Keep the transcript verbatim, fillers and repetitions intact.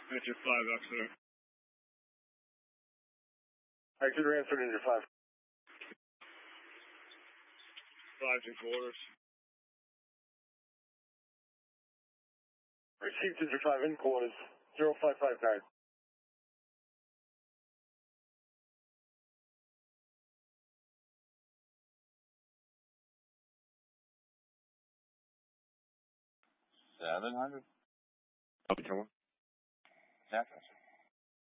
Ninja five, Exeter. Exeter, answer Ninja five. Five and quarters. Received Ninja five in quarters. zero five five nine. Seven hundred. Copy, Tower. Jackson.